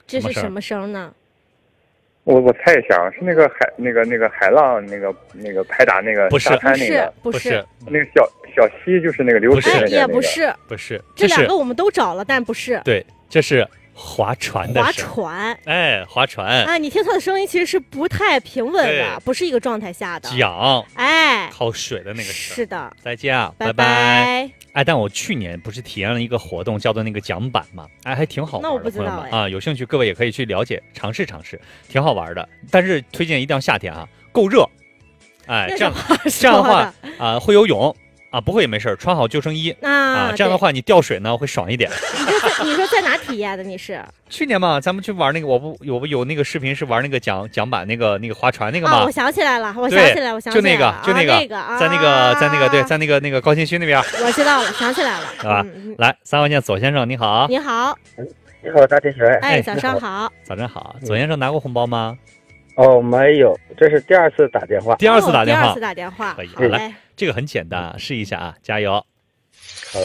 这是什么声呢？ 我猜一下啊，是那个海浪那个拍打那个沙滩那个， 不是， 那个小溪就是那个流水那个， 也不是， 不是， 这两个我们都找了，但不是。 对，这是划船的声。 划船， 哎，划船。 啊，你听它的声音其实是不太平稳的，不是一个状态下的。 桨， 哎， 靠水的那个声。 是的。 再见啊， 拜拜。哎，但我去年不是体验了一个活动，叫做那个桨板嘛，哎，还挺好玩的。 那我不知道啊，有兴趣各位也可以去了解，尝试，挺好玩的。但是推荐一定要夏天啊，够热。哎，这样的话啊，会游泳啊，不会也没事，穿好救生衣啊，这样的话你掉水呢会爽一点。 你说在哪体验的？你是去年嘛，咱们去玩那个，我不有那个视频是玩那个桨板那个划船那个嘛。 我想起来了， 就那个，在那个高新区那边。 我知道了，想起来了， 是吧？来，3号线左先生，你好。 你好， 你好，大铁拳。 哎，早上好。 早上好，左先生拿过红包吗？ 哦，没有，这是第二次打电话。 第二次打电话， 可以。 好，来，这个很简单，试一下啊，加油。 好。